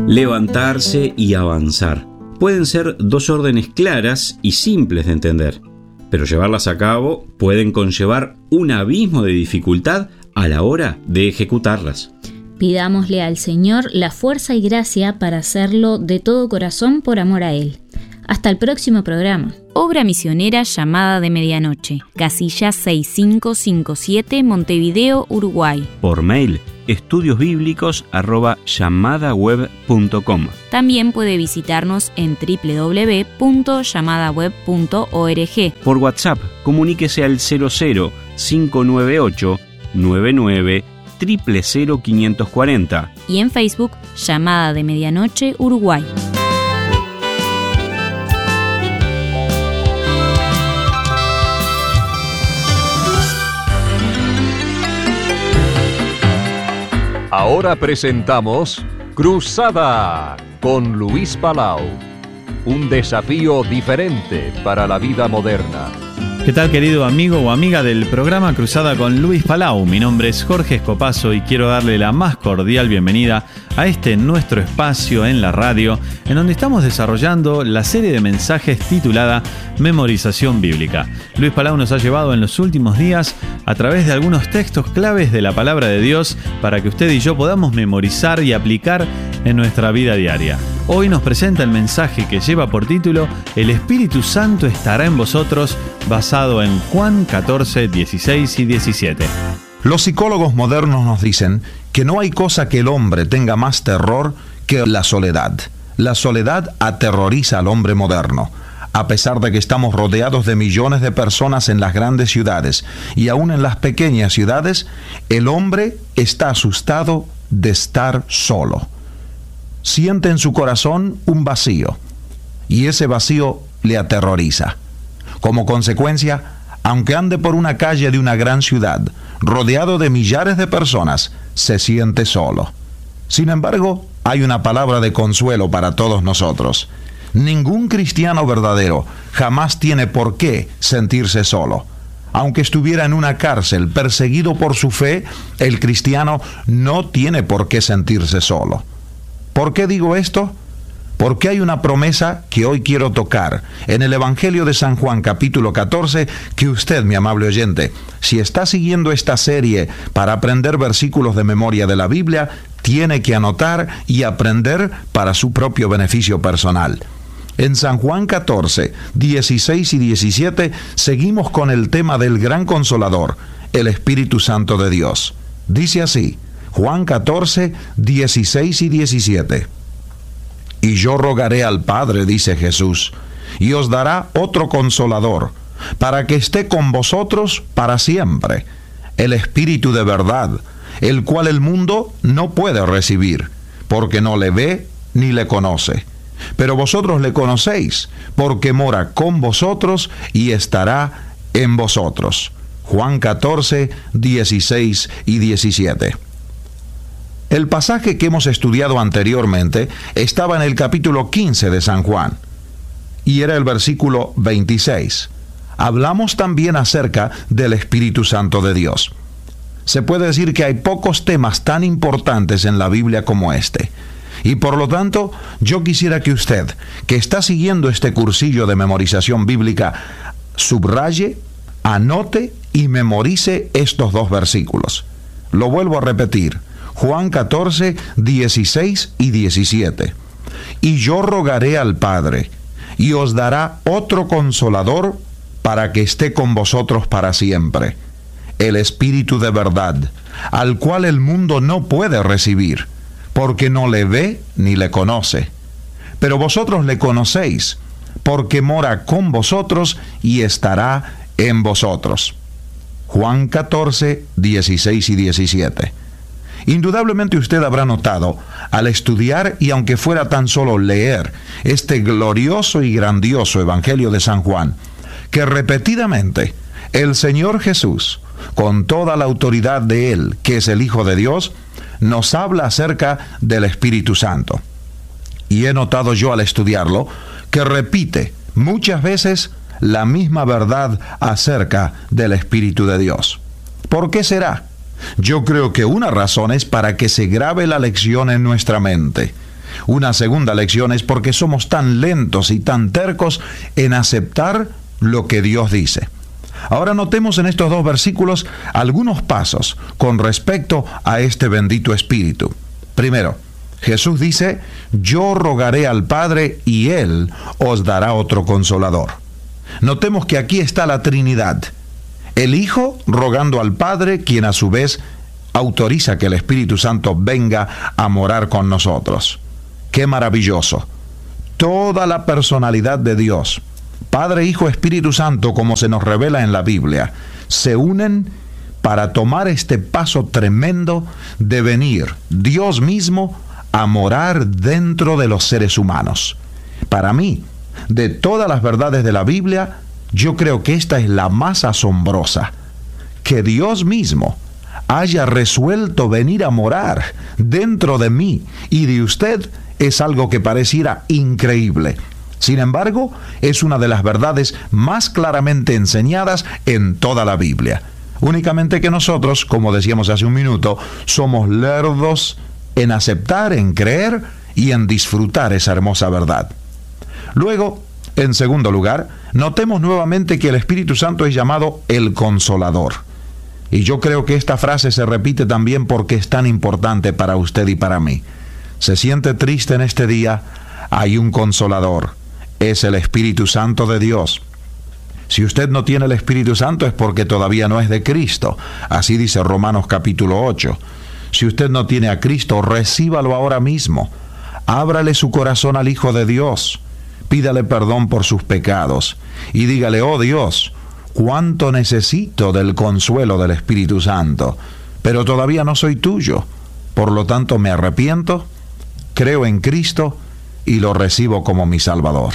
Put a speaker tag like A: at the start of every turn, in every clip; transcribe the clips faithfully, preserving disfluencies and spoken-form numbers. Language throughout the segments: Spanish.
A: levantarse y avanzar. Pueden ser dos órdenes claras y simples de entender, pero llevarlas a cabo pueden conllevar un abismo de dificultad a la hora de ejecutarlas.
B: Pidámosle al Señor la fuerza y gracia para hacerlo de todo corazón por amor a Él. Hasta el próximo programa.
C: Obra misionera Llamada de Medianoche, casilla seis cinco cinco siete, Montevideo, Uruguay.
A: Por mail, estudiosbíblicos arroba llamadaweb punto com.
C: También puede visitarnos en doble u doble u doble u punto llamadaweb punto org.
A: Por WhatsApp, comuníquese al cero cero cinco nueve ocho nueve nueve cero cero cero cinco cuatro cero.
C: Y en Facebook, Llamada de Medianoche, Uruguay.
D: Ahora presentamos Cruzada con Luis Palau. Un desafío diferente para la vida moderna.
E: ¿Qué tal, querido amigo o amiga del programa Cruzada con Luis Palau? Mi nombre es Jorge Escopazo y quiero darle la más cordial bienvenida a este nuestro espacio en la radio, en donde estamos desarrollando la serie de mensajes titulada Memorización Bíblica. Luis Palau nos ha llevado en los últimos días a través de algunos textos claves de la palabra de Dios para que usted y yo podamos memorizar y aplicar en nuestra vida diaria. Hoy nos presenta el mensaje que lleva por título El Espíritu Santo estará en vosotros, basado en Juan catorce, dieciséis y diecisiete.
F: Los psicólogos modernos nos dicen que no hay cosa que el hombre tenga más terror que la soledad. La soledad aterroriza al hombre moderno. A pesar de que estamos rodeados de millones de personas en las grandes ciudades y aún en las pequeñas ciudades, el hombre está asustado de estar solo. Siente en su corazón un vacío, y ese vacío le aterroriza. Como consecuencia, aunque ande por una calle de una gran ciudad, rodeado de millares de personas, se siente solo. Sin embargo, hay una palabra de consuelo para todos nosotros. Ningún cristiano verdadero jamás tiene por qué sentirse solo. Aunque estuviera en una cárcel perseguido por su fe, el cristiano no tiene por qué sentirse solo. ¿Por qué digo esto? Porque hay una promesa que hoy quiero tocar en el Evangelio de San Juan, capítulo catorce, que usted, mi amable oyente, si está siguiendo esta serie para aprender versículos de memoria de la Biblia, tiene que anotar y aprender para su propio beneficio personal. En San Juan catorce, dieciséis y diecisiete, seguimos con el tema del gran consolador, el Espíritu Santo de Dios. Dice así, Juan catorce, dieciséis y diecisiete. Y yo rogaré al Padre, dice Jesús, y os dará otro consolador, para que esté con vosotros para siempre, el Espíritu de verdad, el cual el mundo no puede recibir, porque no le ve ni le conoce. Pero vosotros le conocéis, porque mora con vosotros y estará en vosotros. Juan catorce, dieciséis y diecisiete. El pasaje que hemos estudiado anteriormente estaba en el capítulo quince de San Juan, y era el versículo veintiséis. Hablamos también acerca del Espíritu Santo de Dios. Se puede decir que hay pocos temas tan importantes en la Biblia como este. Y por lo tanto, yo quisiera que usted, que está siguiendo este cursillo de memorización bíblica, subraye, anote y memorice estos dos versículos. Lo vuelvo a repetir. Juan catorce, dieciséis y diecisiete. Y yo rogaré al Padre, y os dará otro consolador para que esté con vosotros para siempre, el Espíritu de verdad, al cual el mundo no puede recibir, porque no le ve ni le conoce. Pero vosotros le conocéis, porque mora con vosotros y estará en vosotros. Juan catorce, dieciséis y diecisiete. Indudablemente usted habrá notado, al estudiar y aunque fuera tan solo leer este glorioso y grandioso Evangelio de San Juan, que repetidamente el Señor Jesús, con toda la autoridad de Él, que es el Hijo de Dios, nos habla acerca del Espíritu Santo. Y he notado yo al estudiarlo, que repite muchas veces la misma verdad acerca del Espíritu de Dios. ¿Por qué será? Yo creo que una razón es para que se grabe la lección en nuestra mente. Una segunda lección es porque somos tan lentos y tan tercos en aceptar lo que Dios dice. Ahora notemos en estos dos versículos algunos pasos con respecto a este bendito Espíritu. Primero, Jesús dice, yo rogaré al Padre y Él os dará otro consolador. Notemos que aquí está la Trinidad. El Hijo rogando al Padre, quien a su vez autoriza que el Espíritu Santo venga a morar con nosotros. ¡Qué maravilloso! Toda la personalidad de Dios, Padre, Hijo, Espíritu Santo, como se nos revela en la Biblia, se unen para tomar este paso tremendo de venir Dios mismo a morar dentro de los seres humanos. Para mí, de todas las verdades de la Biblia, yo creo que esta es la más asombrosa, que Dios mismo haya resuelto venir a morar dentro de mí y de usted es algo que pareciera increíble. Sin embargo, es una de las verdades más claramente enseñadas en toda la Biblia. Únicamente que nosotros, como decíamos hace un minuto, somos lerdos en aceptar, en creer y en disfrutar esa hermosa verdad. Luego, en segundo lugar, notemos nuevamente que el Espíritu Santo es llamado el Consolador. Y yo creo que esta frase se repite también porque es tan importante para usted y para mí. ¿Se siente triste en este día? Hay un Consolador. Es el Espíritu Santo de Dios. Si usted no tiene el Espíritu Santo es porque todavía no es de Cristo. Así dice Romanos capítulo ocho. Si usted no tiene a Cristo, recíbalo ahora mismo. Ábrale su corazón al Hijo de Dios. Pídale perdón por sus pecados. Y dígale, oh Dios, cuánto necesito del consuelo del Espíritu Santo. Pero todavía no soy tuyo. Por lo tanto, me arrepiento, creo en Cristo y lo recibo como mi Salvador.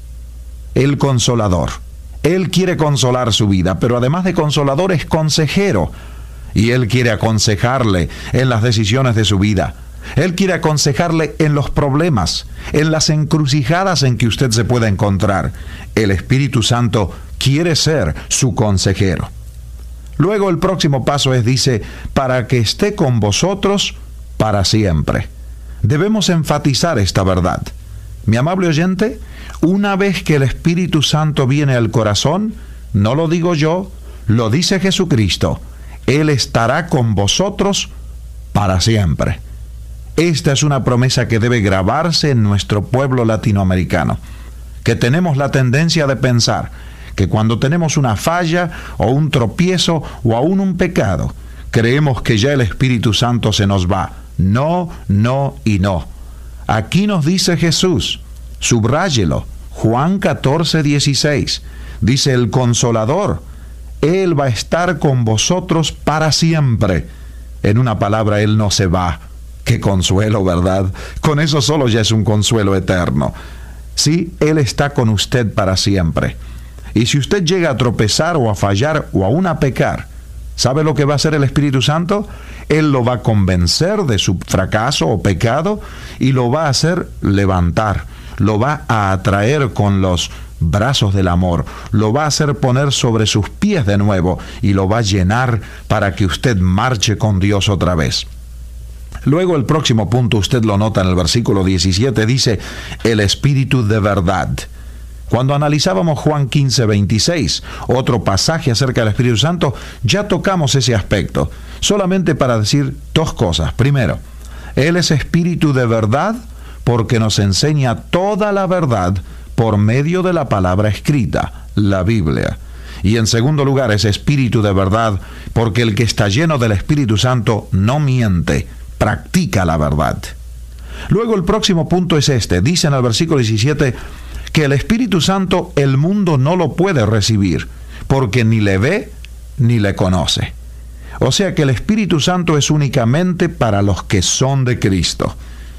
F: El Consolador. Él quiere consolar su vida, pero además de consolador es consejero. Y Él quiere aconsejarle en las decisiones de su vida. Él quiere aconsejarle en los problemas, en las encrucijadas en que usted se pueda encontrar. El Espíritu Santo quiere ser su consejero. Luego el próximo paso es, dice, para que esté con vosotros para siempre. Debemos enfatizar esta verdad. Mi amable oyente, una vez que el Espíritu Santo viene al corazón, no lo digo yo, lo dice Jesucristo, Él estará con vosotros para siempre. Esta es una promesa que debe grabarse en nuestro pueblo latinoamericano, que tenemos la tendencia de pensar que cuando tenemos una falla o un tropiezo o aún un pecado, creemos que ya el Espíritu Santo se nos va. No, no y no. Aquí nos dice Jesús, subráyelo, Juan catorce, dieciséis, dice el Consolador, Él va a estar con vosotros para siempre. En una palabra, Él no se va. Qué consuelo, ¿verdad? Con eso solo ya es un consuelo eterno. Sí, Él está con usted para siempre. Y si usted llega a tropezar o a fallar o aún a pecar, ¿sabe lo que va a hacer el Espíritu Santo? Él lo va a convencer de su fracaso o pecado y lo va a hacer levantar, lo va a atraer con los brazos del amor, lo va a hacer poner sobre sus pies de nuevo y lo va a llenar para que usted marche con Dios otra vez. Luego el próximo punto, usted lo nota en el versículo diecisiete, dice, el Espíritu de verdad. Cuando analizábamos Juan quince, veintiséis, otro pasaje acerca del Espíritu Santo, ya tocamos ese aspecto, solamente para decir dos cosas. Primero, Él es Espíritu de verdad porque nos enseña toda la verdad por medio de la palabra escrita, la Biblia. Y en segundo lugar, es Espíritu de verdad porque el que está lleno del Espíritu Santo no miente, practica la verdad. Luego el próximo punto es este, dice en el versículo diecisiete, que el Espíritu Santo el mundo no lo puede recibir, porque ni le ve ni le conoce. O sea que el Espíritu Santo es únicamente para los que son de Cristo.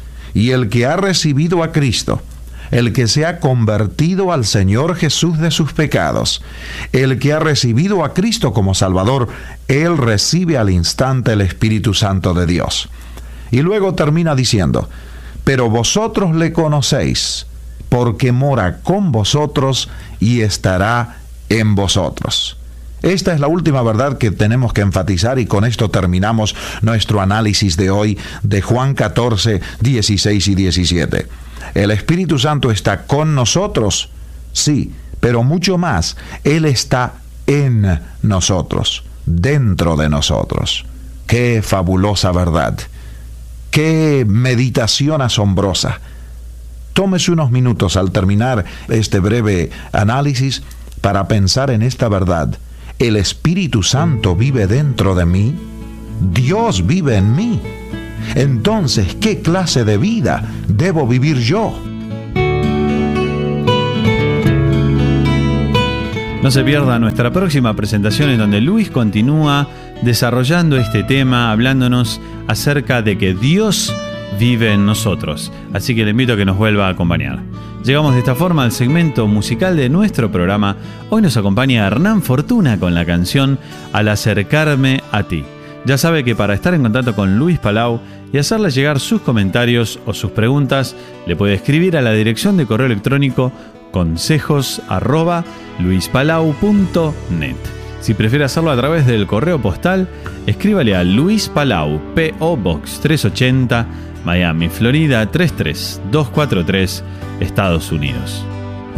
F: Y el que ha recibido a Cristo, el que se ha convertido al Señor Jesús de sus pecados, el que ha recibido a Cristo como Salvador, él recibe al instante el Espíritu Santo de Dios. Y luego termina diciendo, pero vosotros le conocéis, porque mora con vosotros y estará en vosotros. Esta es la última verdad que tenemos que enfatizar y con esto terminamos nuestro análisis de hoy de Juan catorce, dieciséis y diecisiete. El Espíritu Santo está con nosotros, sí, pero mucho más, Él está en nosotros, dentro de nosotros. ¡Qué fabulosa verdad! ¡Qué meditación asombrosa! Tómese unos minutos al terminar este breve análisis para pensar en esta verdad. El Espíritu Santo vive dentro de mí. Dios vive en mí. Entonces, ¿qué clase de vida debo vivir yo?
E: No se pierda nuestra próxima presentación en donde Luis continúa desarrollando este tema, hablándonos acerca de que Dios vive en nosotros. Así que le invito a que nos vuelva a acompañar. Llegamos de esta forma al segmento musical de nuestro programa. Hoy nos acompaña Hernán Fortuna con la canción Al acercarme a ti. Ya sabe que para estar en contacto con Luis Palau y hacerle llegar sus comentarios o sus preguntas, le puede escribir a la dirección de correo electrónico consejos arroba luispalau punto net. Si prefiere hacerlo a través del correo postal, escríbale a Luis Palau, P O Box trescientos ochenta, Miami, Florida tres tres dos cuatro tres, Estados Unidos.